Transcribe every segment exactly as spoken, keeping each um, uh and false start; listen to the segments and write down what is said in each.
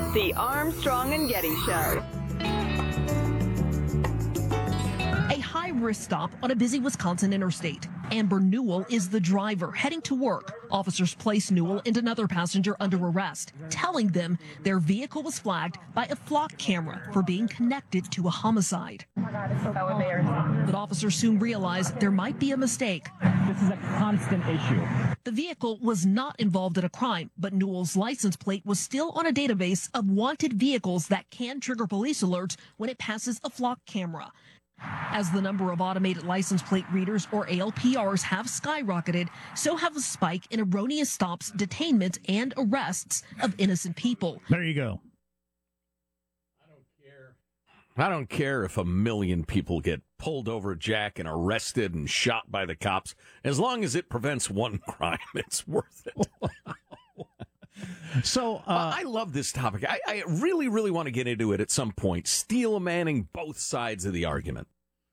The Armstrong and Getty Show. A high-risk stop on a busy Wisconsin interstate. Amber Newell is the driver heading to work. Officers place Newell and another passenger under arrest, telling them their vehicle was flagged by a flock camera for being connected to a homicide. Oh my God, it's so embarrassing. But officers soon realized there might be a mistake. This is a constant issue. The vehicle was not involved in a crime, but Newell's license plate was still on a database of wanted vehicles that can trigger police alerts when it passes a flock camera. As the number of automated license plate readers, or A L P Rs, have skyrocketed, so have a spike in erroneous stops, detainments, and arrests of innocent people. There you go. I don't care. I don't care if a million people get pulled over, Jack, and arrested and shot by the cops. As long as it prevents one crime, it's worth it. So uh, well, I love this topic. I, I really, really want to get into it at some point. Steel manning both sides of the argument.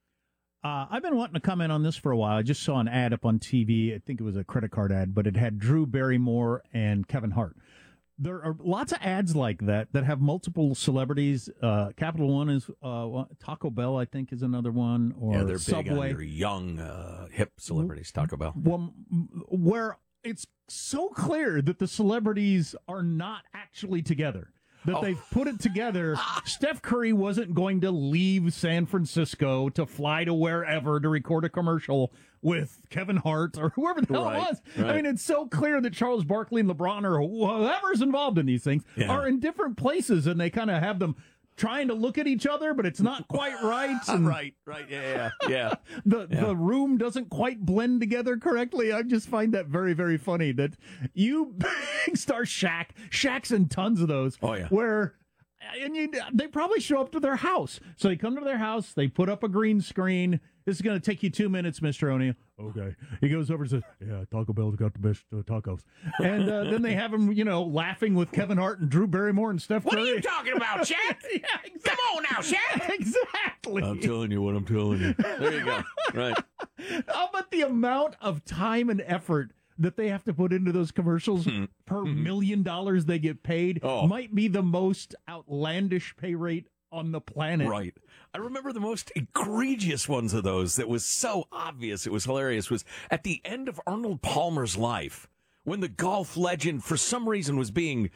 Uh, I've been wanting to comment on this for a while. I just saw an ad up on T V. I think it was a credit card ad, but it had Drew Barrymore and Kevin Hart. There are lots of ads like that that have multiple celebrities. Uh, Capital One is uh, Taco Bell, I think, is another one. Or yeah, they're Subway. big on your young, uh, hip celebrities. Taco Bell. Well, where it's so clear that the celebrities are not actually together. That oh. they've put it together. Steph Curry wasn't going to leave San Francisco to fly to wherever to record a commercial with Kevin Hart or whoever the hell right, it was. Right. I mean, it's so clear that Charles Barkley and LeBron or whoever's involved in these things yeah. are in different places, and they kind of have them trying to look at each other, but it's not quite right. And right, right, yeah, yeah, yeah. the yeah. the room doesn't quite blend together correctly. I just find that very, very funny that you big star Shaq, Shaq's in tons of those. Oh yeah, where and you they probably show up to their house. So they come to their house, they put up a green screen. This is going to take you two minutes, Mister O'Neill. Okay. He goes over and says, yeah, Taco Bell's got the best uh, tacos. And uh, then they have him, you know, laughing with Kevin Hart and Drew Barrymore and Steph Curry. What are you talking about, Shaq? yeah, exactly. Come on now, Shaq. Exactly. I'm telling you what I'm telling you. There you go. Right. How about the amount of time and effort that they have to put into those commercials mm-hmm. per million dollars they get paid oh. might be the most outlandish pay rate on the planet. Right. I remember the most egregious ones of those that was so obvious it was hilarious was at the end of Arnold Palmer's life when the golf legend for some reason was being,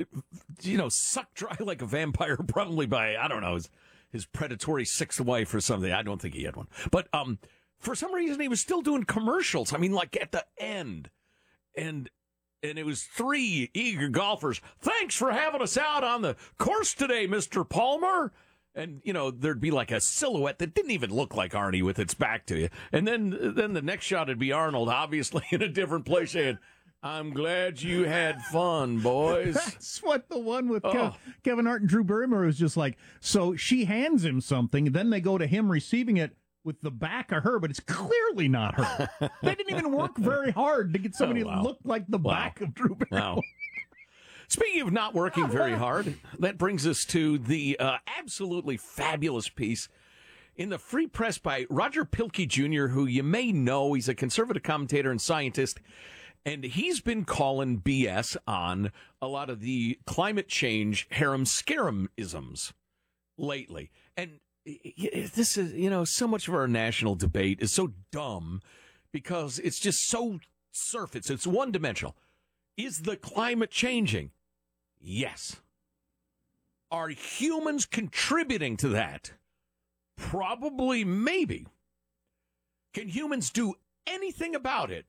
you know, sucked dry like a vampire, probably by, I don't know, his, his predatory sixth wife or something. I don't think he had one. But um, for some reason he was still doing commercials. I mean, like at the end. And and it was three eager golfers. Thanks for having us out on the course today, Mister Palmer. And, you know, there'd be like a silhouette that didn't even look like Arnie with its back to you. And then then the next shot would be Arnold, obviously in a different place, saying, I'm glad you had fun, boys. That's what the one with oh. Kev- Kevin Hart and Drew Barrymore was just like. So she hands him something, then they go to him receiving it with the back of her, but it's clearly not her. They didn't even work very hard to get somebody oh, wow. to look like the wow. back of Drew Barrymore. Wow. Speaking of not working very hard, that brings us to the uh, absolutely fabulous piece in the Free Press by Roger Pilkey Junior, who you may know. He's a conservative commentator and scientist, and he's been calling B S on a lot of the climate change harem-scarum-isms lately. And this is, you know, so much of our national debate is so dumb because it's just so surface. It's one-dimensional. Is the climate changing? Yes. Are humans contributing to that? Probably, maybe. Can humans do anything about it?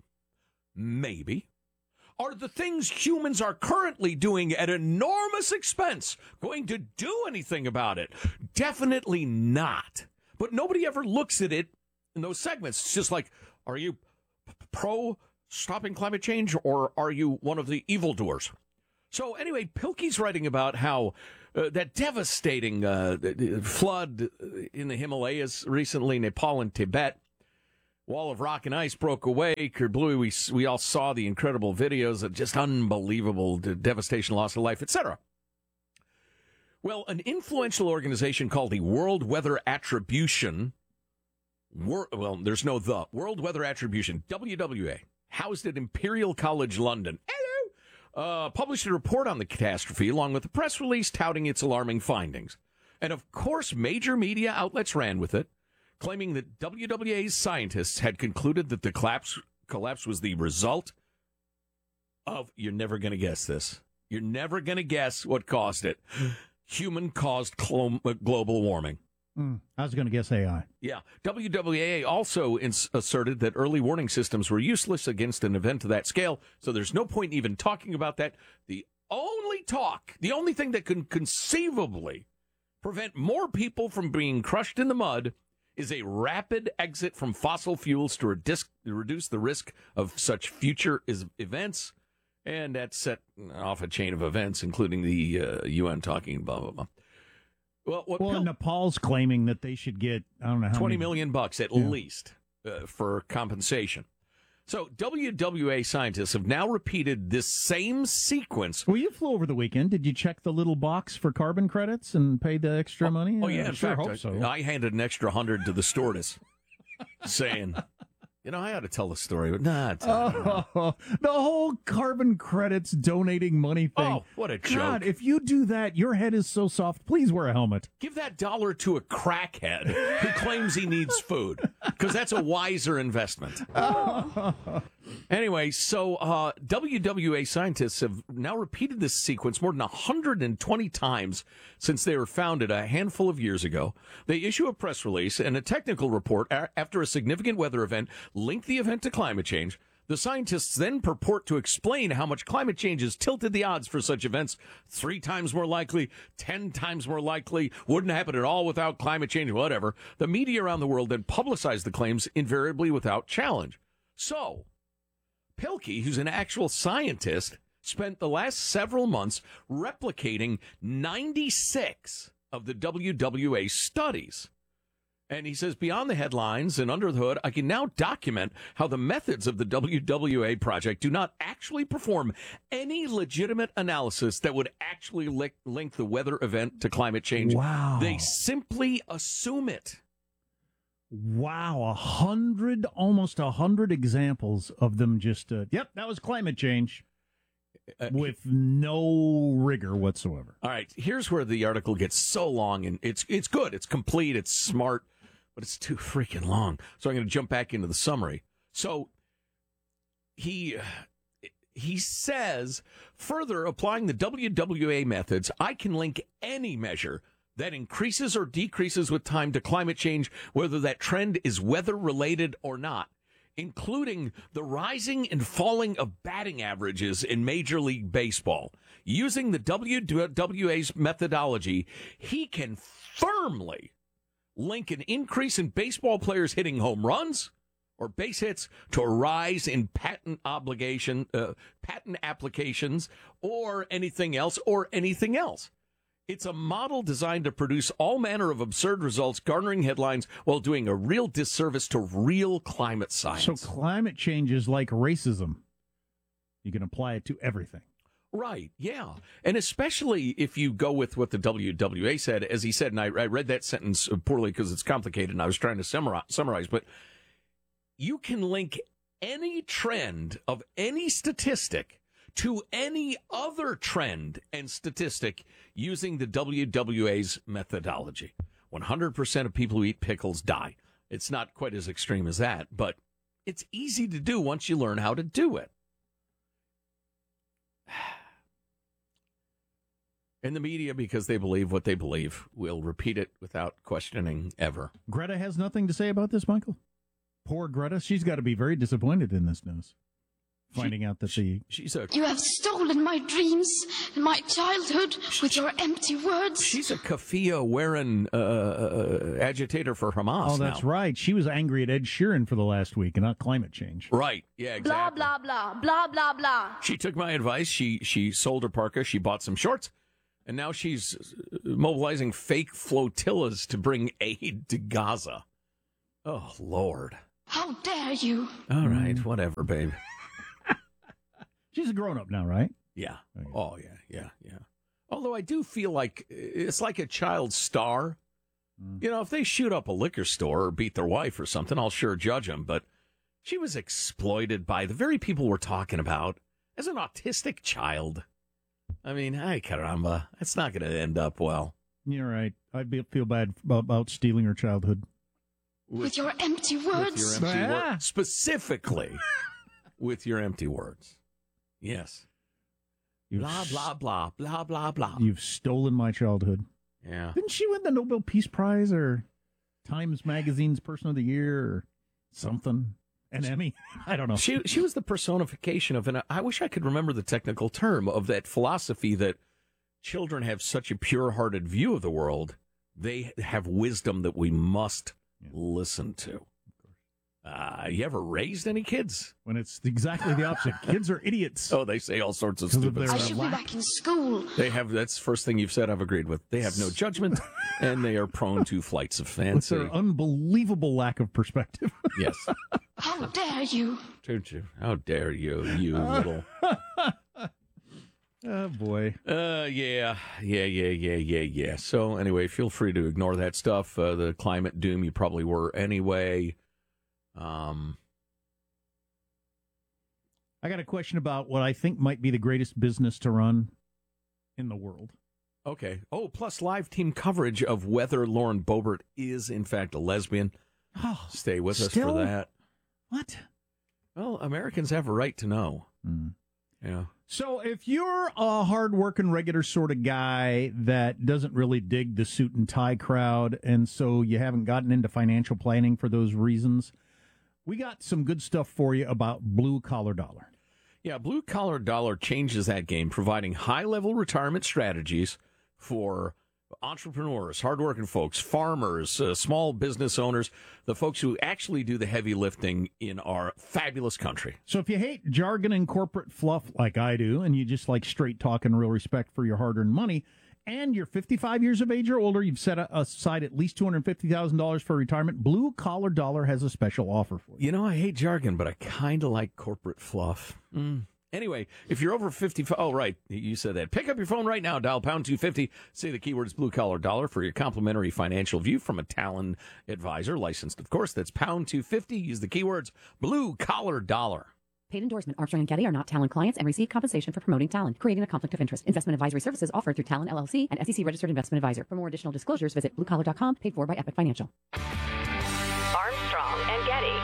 Maybe. Are the things humans are currently doing at enormous expense going to do anything about it? Definitely not. But nobody ever looks at it in those segments. It's just like, are you pro stopping climate change, or are you one of the evildoers? So anyway, Pilkey's writing about how uh, that devastating uh, flood in the Himalayas recently, Nepal and Tibet, wall of rock and ice broke away. Kerblui, we we all saw the incredible videos of just unbelievable devastation, loss of life, et cetera. Well, an influential organization called the World Weather Attribution, Wor- well, there's no the, World Weather Attribution, W W A, housed at Imperial College London, hello, uh, published a report on the catastrophe along with a press release touting its alarming findings. And of course, major media outlets ran with it, claiming that W W A's scientists had concluded that the collapse, collapse was the result of, you're never going to guess this, you're never going to guess what caused it, human-caused clo- global warming. Mm, I was going to guess A I. Yeah. W W A also ins- asserted that early warning systems were useless against an event of that scale, so there's no point in even talking about that. The only talk, the only thing that can conceivably prevent more people from being crushed in the mud is a rapid exit from fossil fuels to redis- reduce the risk of such future is- events. And that set off a chain of events, including the uh, U N talking blah, blah, blah. Well, what well Pil- Nepal's claiming that they should get, I don't know how twenty many million bucks at Yeah. least uh, for compensation. So W W A scientists have now repeated this same sequence. Well, you flew over the weekend. Did you check the little box for carbon credits and pay the extra money? Oh, yeah, I in sure fact, hope I, so. I handed an extra hundred to the stewardess, saying, you know, I ought to tell the story, but nah, it's Oh, the whole carbon credits donating money thing. Oh, what a joke. God, if you do that, your head is so soft. Please wear a helmet. Give that dollar to a crackhead who claims he needs food, because that's a wiser investment. Anyway, so uh, W W A scientists have now repeated this sequence more than one hundred twenty times since they were founded a handful of years ago. They issue a press release and a technical report a- after a significant weather event linked the event to climate change. The scientists then purport to explain how much climate change has tilted the odds for such events. Three times more likely, ten times more likely, wouldn't happen at all without climate change, whatever. The media around the world then publicized the claims invariably without challenge. So, Pilkey, who's an actual scientist, spent the last several months replicating ninety-six of the W W A studies. And he says, beyond the headlines and under the hood, I can now document how the methods of the W W A project do not actually perform any legitimate analysis that would actually li- link the weather event to climate change. Wow. They simply assume it. Wow, a hundred, almost a hundred examples of them just, uh, yep, that was climate change Uh, with no rigor whatsoever. All right, here's where the article gets so long, and it's it's good, it's complete, it's smart, but it's too freaking long. So I'm going to jump back into the summary. So he he says, further applying the W W A methods, I can link any measure that increases or decreases with time to climate change, whether that trend is weather related or not, including the rising and falling of batting averages in Major League Baseball. Using the W W A's methodology, he can firmly link an increase in baseball players hitting home runs or base hits to a rise in patent obligation, uh, patent applications, or anything else, or anything else. It's a model designed to produce all manner of absurd results, garnering headlines while doing a real disservice to real climate science. So climate change is like racism. You can apply it to everything. Right, yeah. And especially if you go with what the W W A said, as he said, and I, I read that sentence poorly because it's complicated and I was trying to summarize, summarize, but you can link any trend of any statistic to any other trend and statistic using the W W A's methodology. one hundred percent of people who eat pickles die. It's not quite as extreme as that, but it's easy to do once you learn how to do it. And the media, because they believe what they believe, will repeat it without questioning ever. Greta has nothing to say about this, Michael? Poor Greta. She's got to be very disappointed in this news. Finding She- out that the... She's a You have stolen my dreams and my childhood with your empty words. she's a keffiyeh wearing uh, uh, agitator for Hamas. Oh, that's now. right. She was angry at Ed Sheeran for the last week and not climate change. Right. Yeah, Blah, exactly. blah, blah, blah, blah, blah. She took my advice. She she sold her parka. She bought some shorts. And now she's mobilizing fake flotillas to bring aid to Gaza. Oh, Lord. How dare you? All right, whatever, babe. She's a grown-up now, right? Yeah. Oh, yeah, yeah, yeah. Although I do feel like it's like a child star. You know, if they shoot up a liquor store or beat their wife or something, I'll sure judge them. But she was exploited by the very people we're talking about. as an autistic child. I mean, ay caramba, that's not going to end up well. You're right. I'd be, feel bad about, about stealing her childhood. With your empty words. With your empty Ah. words. Specifically, with your empty words. Yes. You've Blah, blah, blah, blah, blah, blah. You've stolen my childhood. Yeah. Didn't she win the Nobel Peace Prize or Times Magazine's Person of the Year or something? An Emmy? I don't know. She she was the personification of, and I wish I could remember the technical term, of that philosophy that children have such a pure-hearted view of the world. They have wisdom that we must yeah. listen to. Uh, you ever raised any kids? When it's exactly the opposite. Kids are idiots. Oh, they say all sorts of 'Cause of stupid their I stuff. should be back in school. They have, that's the first thing you've said I've agreed with. They have no judgment, and they are prone to flights of With fancy. their unbelievable lack of perspective. Yes. How dare you? Don't you? How dare you, you little... Oh, boy. Uh, yeah, yeah, yeah, yeah, yeah, yeah. So anyway, feel free to ignore that stuff. Uh, the climate doom you probably were anyway. Um, I got a question about what I think might be the greatest business to run in the world. okay. Oh, plus live team coverage of whether Lauren Boebert is in fact a lesbian. Oh, Stay with us still? for that. What? Well, Americans have a right to know. Mm. Yeah. So if you're a hard-working, regular sort of guy that doesn't really dig the suit and tie crowd, and so you haven't gotten into financial planning for those reasons, we got some good stuff for you about Blue Collar Dollar. Yeah, Blue Collar Dollar changes that game, providing high-level retirement strategies for entrepreneurs, hardworking folks, farmers, uh, small business owners, the folks who actually do the heavy lifting in our fabulous country. So if you hate jargon and corporate fluff like I do, and you just like straight talk and real respect for your hard-earned money, and you're fifty-five years of age or older, you've set aside at least two hundred fifty thousand dollars for retirement, Blue Collar Dollar has a special offer for you. You know, I hate jargon, but I kind of like corporate fluff. Mm. Anyway, if you're over fifty-five, oh, right, you said that. Pick up your phone right now, dial pound two fifty, say the keywords Blue Collar Dollar for your complimentary financial view from a Talon advisor, licensed, of course. That's pound two fifty. Use the keywords Blue Collar Dollar. Paid endorsement. Armstrong and Getty are not Talon clients and receive compensation for promoting Talon, creating a conflict of interest. Investment advisory services offered through Talon L L C and S E C registered investment advisor. For more additional disclosures, visit blue collar dot com, paid for by Epic Financial. Armstrong and Getty.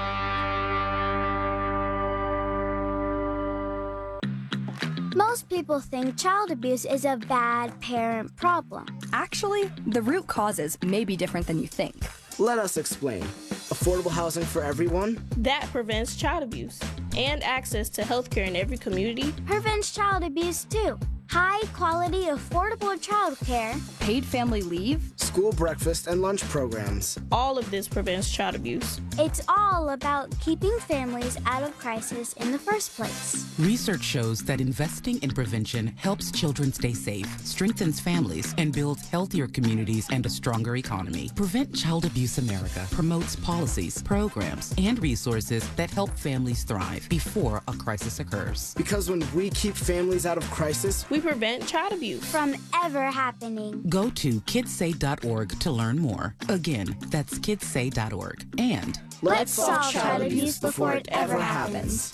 Most people think child abuse is a bad parent problem. Actually, the root causes may be different than you think. Let us explain. Affordable housing for everyone? That prevents child abuse. And access to health care in every community. Prevents child abuse too. High quality, affordable child care. Paid family leave. School breakfast and lunch programs. All of this prevents child abuse. It's all about keeping families out of crisis in the first place. Research shows that investing in prevention helps children stay safe, strengthens families, and builds healthier communities and a stronger economy. Prevent Child Abuse America promotes policies, programs, and resources that help families thrive before a crisis occurs. Because when we keep families out of crisis, we prevent child abuse from ever happening. Go to kids say dot org to learn more. Again, that's kids say dot org. And let's solve child abuse before it ever happens.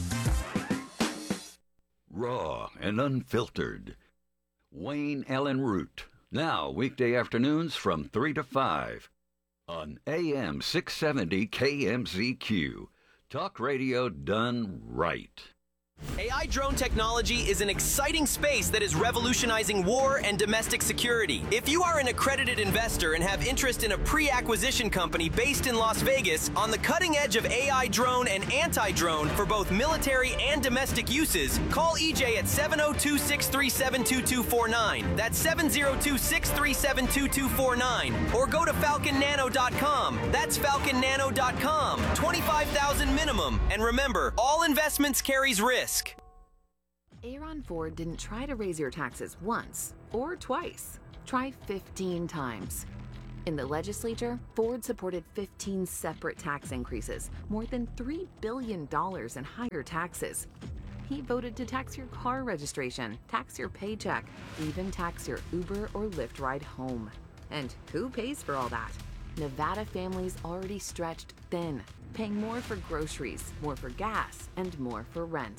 Raw and unfiltered. Wayne Allen Root. Now, weekday afternoons from three to five on A M six seventy K M Z Q. Talk radio done right. A I drone technology is an exciting space that is revolutionizing war and domestic security. If you are an accredited investor and have interest in a pre-acquisition company based in Las Vegas on the cutting edge of A I drone and anti-drone for both military and domestic uses, call E J at seven oh two, six three seven, two two four nine. That's seven oh two, six three seven, two two four nine. Or go to falcon nano dot com. That's falcon nano dot com. twenty-five thousand minimum. And remember, all investments carries risk. Aaron Ford didn't try to raise your taxes once or twice. Try fifteen times. In the legislature, Ford supported fifteen separate tax increases, more than three billion dollars in higher taxes. He voted to tax your car registration, tax your paycheck, even tax your Uber or Lyft ride home. And who pays for all that? Nevada families already stretched thin, paying more for groceries, more for gas, and more for rent.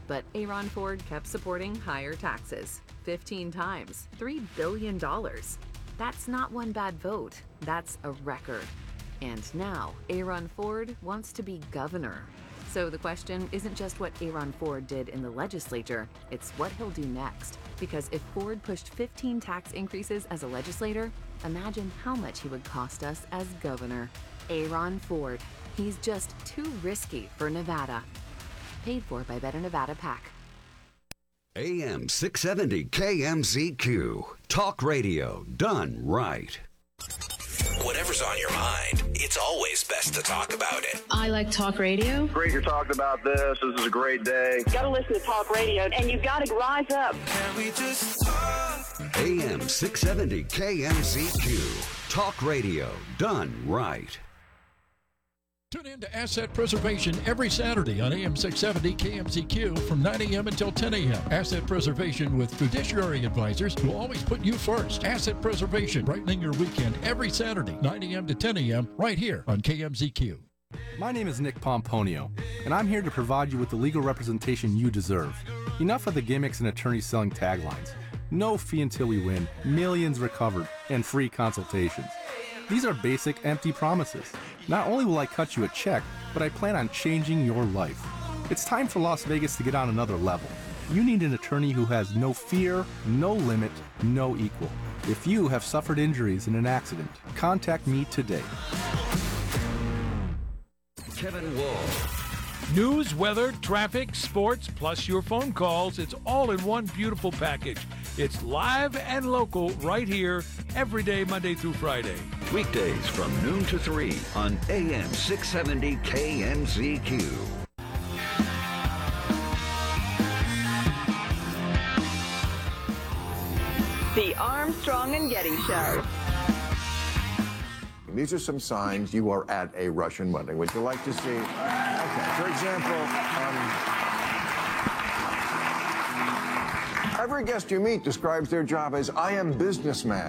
But Aaron Ford kept supporting higher taxes, fifteen times, three billion dollars. That's not one bad vote, that's a record. And now, Aaron Ford wants to be governor. So the question isn't just what Aaron Ford did in the legislature, it's what he'll do next. Because if Ford pushed fifteen tax increases as a legislator, imagine how much he would cost us as governor. Aaron Ford. He's just too risky for Nevada. Paid for by Better Nevada PAC. A M six seventy K M Z Q. Talk radio done right. Whatever's on your mind, it's always best to talk about it. I like talk radio. Great you're talking about this. This is a great day. Got to listen to talk radio, and you got to rise up. Can we just talk? A M six seventy K M Z Q. Talk radio done right. Tune in to Asset Preservation every Saturday on A M six seventy K M Z Q from nine a.m. until ten a.m. Asset Preservation with fiduciary advisors who always put you first. Asset Preservation, brightening your weekend every Saturday, nine a.m. to ten a.m. right here on K M Z Q. My name is Nick Pomponio, and I'm here to provide you with the legal representation you deserve. Enough of the gimmicks and attorneys selling taglines. No fee until we win, millions recovered, and free consultations. These are basic, empty promises. Not only will I cut you a check, but I plan on changing your life. It's time for Las Vegas to get on another level. You need an attorney who has no fear, no limit, no equal. If you have suffered injuries in an accident, contact me today. Kevin Wall. News, weather, traffic, sports, plus your phone calls. It's all in one beautiful package. It's live and local right here every day, Monday through Friday. Weekdays from noon to three on A M six seventy K M Z Q. The Armstrong and Getty Show. These are some signs you are at a Russian wedding. Would you like to see? Okay, for example, um, every guest you meet describes their job as, I am businessman.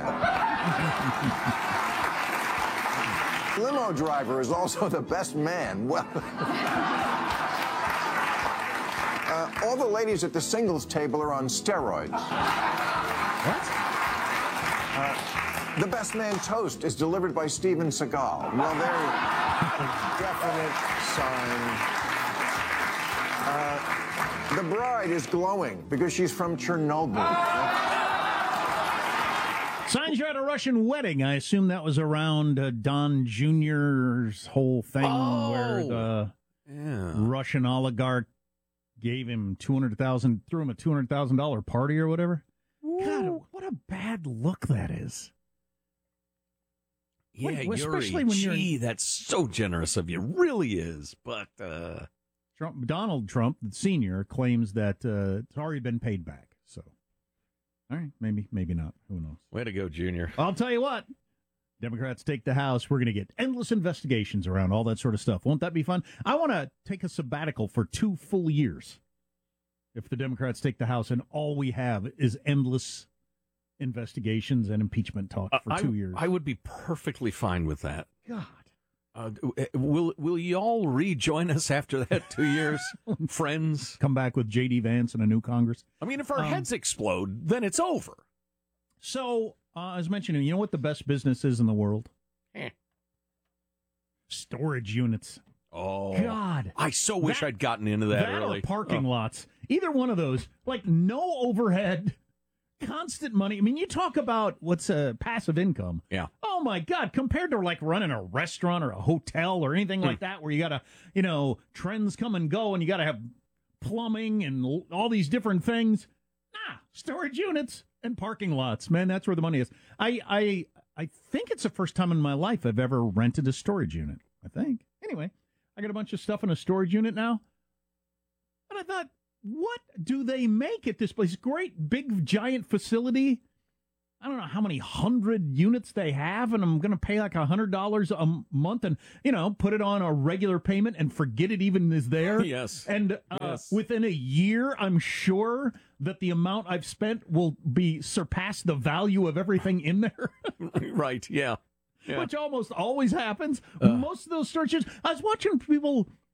Limo driver is also the best man. Well, uh, all the ladies at the singles table are on steroids. What? Uh, The best man toast is delivered by Steven Seagal. Well, there's a definite sign. Uh, the bride is glowing because she's from Chernobyl. Signs you're at a Russian wedding. I assume that was around uh, Don Junior's whole thing Oh. where the Yeah. Russian oligarch gave him two hundred thousand dollars, threw him a two hundred thousand dollars party or whatever. God, what a bad look that is. Yeah, Wait, Yuri, especially when you're- gee, that's so generous of you. Really is. But, uh... Trump, Donald Trump, the senior, claims that uh, it's already been paid back. So, all right, maybe, maybe not. Who knows? Way to go, Junior. I'll tell you what. Democrats take the House. We're going to get endless investigations around all that sort of stuff. Won't that be fun? I want to take a sabbatical for two full years. If the Democrats take the House and all we have is endless investigations and impeachment talk for I, two years. I would be perfectly fine with that. God. Uh, will will you all rejoin us after that two years, friends? Come back with J D Vance and a new Congress. I mean, if our Um, heads explode, then it's over. So, uh, I was mentioning, you know what the best business is in the world? Eh. Storage units. Oh, God. I so wish That- I'd gotten into that, that early. or parking Oh. lots. Either one of those. Like, no overhead, constant money. I mean, you talk about what's a passive income. Yeah. Oh, my God. Compared to, like, running a restaurant or a hotel or anything like that where you got to, you know, trends come and go and you got to have plumbing and l- all these different things. Nah, storage units and parking lots. Man, that's where the money is. I, I, I think it's the first time in my life I've ever rented a storage unit. I think. Anyway, I got a bunch of stuff in a storage unit now. And I thought, what do they make at this place? Great big giant facility. I don't know how many hundred units they have, and I'm going to pay like a hundred dollars a m- month, and you know, put it on a regular payment and forget it even is there. Yes. And uh, Yes. within a year, I'm sure that the amount I've spent will be surpass the value of everything in there. Right? Yeah. Yeah. Which almost always happens. Uh. Most of those searches, I was watching people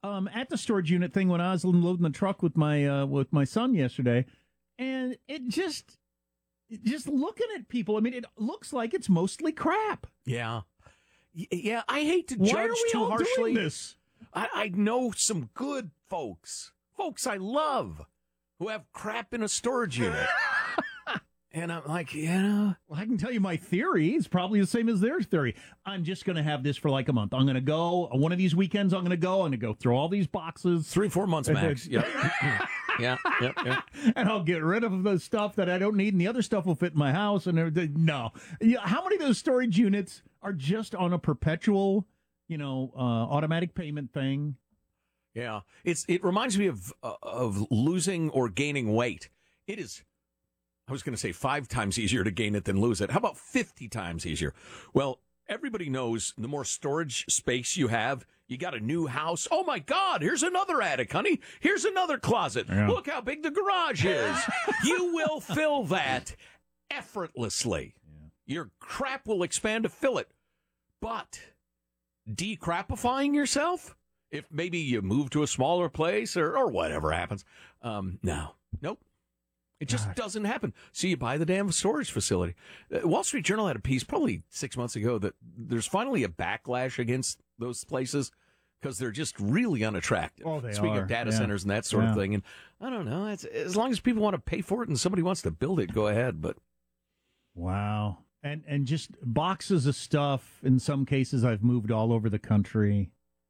um, at the storage unit thing when I was loading the truck with my uh, with my son yesterday, and it just just looking at people. I mean, it looks like it's mostly crap. Yeah, Y- yeah. I hate to Why judge are we too all harshly. doing this? I, I know some good folks, folks I love, who have crap in a storage unit. And I'm like, yeah. Well, I can tell you my theory. It's probably the same as their theory. I'm just going to have this for like a month. I'm going to go, one of these weekends, I'm going to go, I'm going to go through all these boxes. Three, four months max. Yeah. yeah, yeah, yeah. And I'll get rid of the stuff that I don't need, and the other stuff will fit in my house. And everything. No. Yeah, how many of those storage units are just on a perpetual, you know, uh, automatic payment thing? Yeah. It's It reminds me of uh, of losing or gaining weight. It is... I was going to say five times easier to gain it than lose it. How about fifty times easier? Well, everybody knows the more storage space you have, you got a new house. Oh, my God, here's another attic, honey. Here's another closet. Yeah. Look how big the garage is. You will fill that effortlessly. Yeah. Your crap will expand to fill it. But decrapifying yourself, if maybe you move to a smaller place or, or whatever happens, um, no, nope. It just God. doesn't happen. So you buy the damn storage facility. Uh, Wall Street Journal had a piece probably six months ago that there's finally a backlash against those places because they're just really unattractive. Oh, they Speaking are. of data yeah. centers and that sort yeah. of thing. And I don't know. It's, as long as people want to pay for it and somebody wants to build it, go ahead. But wow. And and just boxes of stuff. In some cases, I've moved all over the country.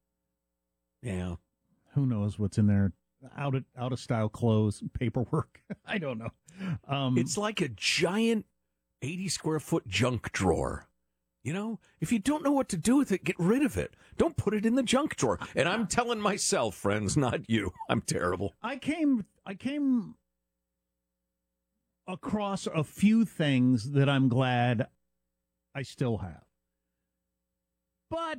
Yeah. Who knows what's in there? Out of out of style clothes, paperwork. I don't know. Um, it's like a giant eighty square foot junk drawer. You know, if you don't know what to do with it, get rid of it. Don't put it in the junk drawer. And I'm telling myself, friends, not you. I'm terrible. I came I came across a few things that I'm glad I still have. But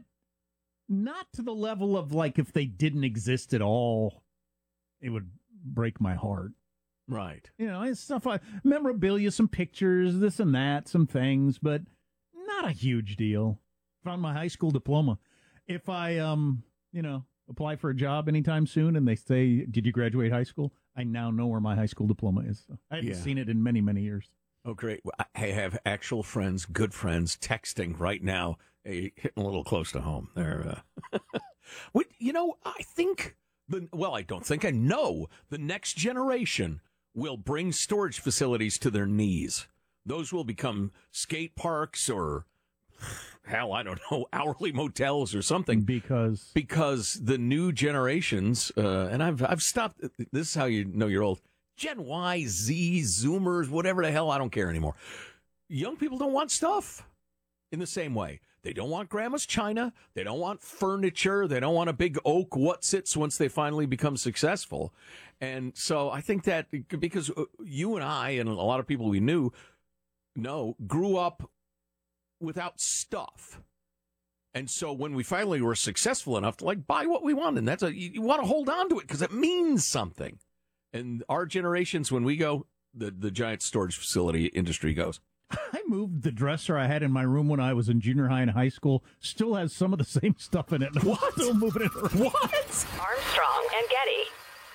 not to the level of like if they didn't exist at all, it would break my heart. Right. You know, it's stuff like memorabilia, some pictures, this and that, some things, but not a huge deal. Found my high school diploma. If I, um, you know, apply for a job anytime soon and they say, did you graduate high school? I now know where my high school diploma is. So I haven't Yeah. seen it in many, many years. Oh, great. Well, I have actual friends, good friends, texting right now, hey, hitting a little close to home. They're, uh... what, you know, I think... The, well, I don't think I know. The next generation will bring storage facilities to their knees. Those will become skate parks or, hell, I don't know, hourly motels or something. Because because the new generations, uh, and I've I've stopped. This is how you know you're old. Gen Y, Z, Zoomers, whatever the hell, I don't care anymore. Young people don't want stuff in the same way. They don't want grandma's china. They don't want furniture. They don't want a big oak what sits once they finally become successful. And so I think that because you and I and a lot of people we knew know grew up without stuff. And so when we finally were successful enough to like buy what we want, and that's a, you, you want to hold on to it because it means something. And our generations, when we go, the, the giant storage facility industry goes. I moved the dresser I had in my room when I was in junior high and high school. Still has some of the same stuff in it. What? Still moving it around. What? Armstrong and Getty.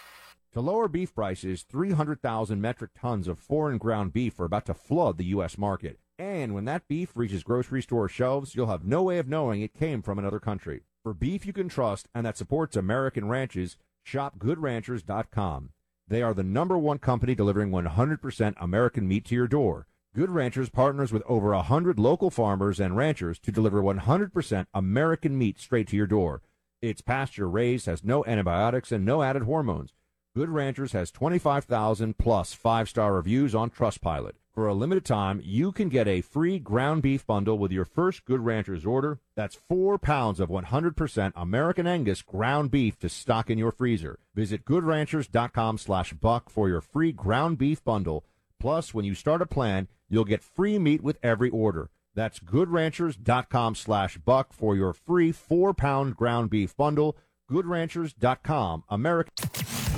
To lower beef prices, three hundred thousand metric tons of foreign ground beef are about to flood the U S market. And when that beef reaches grocery store shelves, you'll have no way of knowing it came from another country. For beef you can trust and that supports American ranches, shop good ranchers dot com. They are the number one company delivering one hundred percent American meat to your door. Good Ranchers partners with over one hundred local farmers and ranchers to deliver one hundred percent American meat straight to your door. It's pasture-raised, has no antibiotics, and no added hormones. Good Ranchers has twenty-five thousand plus five-star reviews on Trustpilot. For a limited time, you can get a free ground beef bundle with your first Good Ranchers order. That's four pounds of one hundred percent American Angus ground beef to stock in your freezer. Visit good ranchers dot com slash buck for your free ground beef bundle. Plus, when you start a plan, you'll get free meat with every order. That's good ranchers dot com slash buck for your free four-pound ground beef bundle. good ranchers dot com, America.